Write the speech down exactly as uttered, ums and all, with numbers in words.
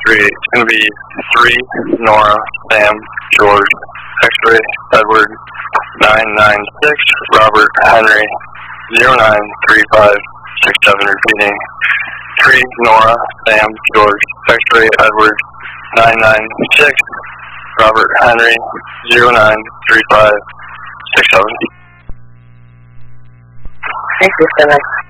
three. It's going to be three, Nora, Sam, George, X-ray, Edward, nine nine six, Robert, Henry, zero nine three five six seven, repeating. three, Nora, Sam, George, X-ray, Edward, nine nine six, Robert, Henry, zero nine three five six seven. Thank you so much.